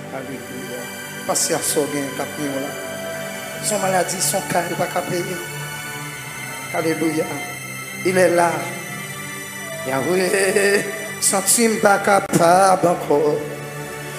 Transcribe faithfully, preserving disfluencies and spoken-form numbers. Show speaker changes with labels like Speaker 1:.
Speaker 1: Alléluia. Pasteur Soguin, Capillon là. Son maladie, son cas, il va pas payer. Alléluia. Il est là. Yahweh, son team pas capable encore.